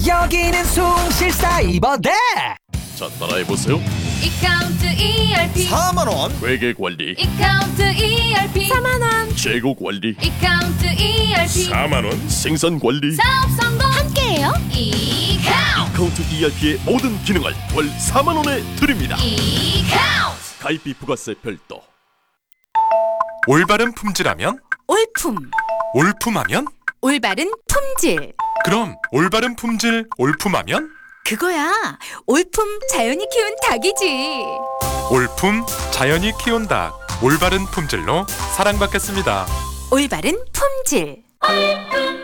여기는 숭실사이버대. 자, 따라해보세요. 이카운트 ERP 4만원 회계관리, 이카운트 ERP 4만원 재고관리, 이카운트 ERP 4만원, 생산관리. 사업 성공 함께해요. 이카운트 카운트 ERP의 모든 기능을 월 4만원에 드립니다. 이카운트 가입비 부가세 별도. 올바른 품질하면? 올품, 올품하면? 올바른 품질. 그럼 올바른 품질 올품하면? 그거야. 올품 자연이 키운 닭이지. 올품 자연이 키운 닭. 올바른 품질로 사랑받겠습니다. 올바른 품질. 올품